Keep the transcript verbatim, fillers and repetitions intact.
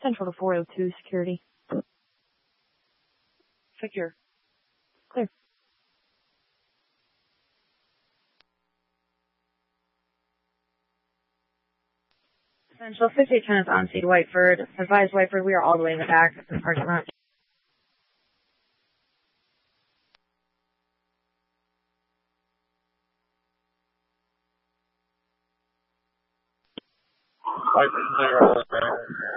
Central to four oh two, security. Secure. Clear. Central fifty ten is on seat Whiteford. Advise Whiteford, we are all the way in the back of the parking lot. Whiteford, clear.